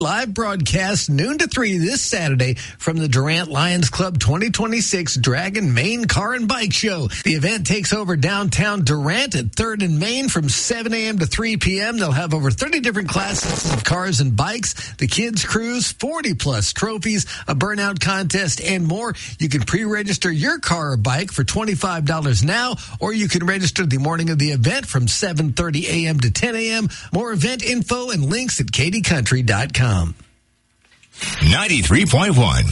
Live broadcast noon to 3 this Saturday from the Durant Lions Club 2026 Dragon Main Car and Bike Show. The event takes over downtown Durant at 3rd and Main from 7 a.m. to 3 p.m. They'll have over 30 different classes of cars and bikes, the kids cruise, 40-plus trophies, a burnout contest, and more. You can pre-register your car or bike for $25 now, or you can register the morning of the event from 7:30 a.m. to 10 a.m. More event info and links at KDCountry.com. 93.1